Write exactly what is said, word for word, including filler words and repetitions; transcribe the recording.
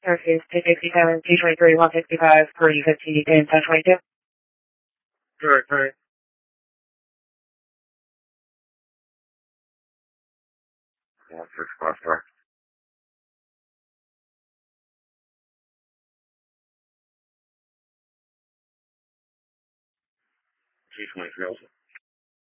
Surface two sixty-seven, two twenty-three, one sixty-five, per U fifteen, and ten twenty-two. Correct, correct. One six five star. Two twenty-three also.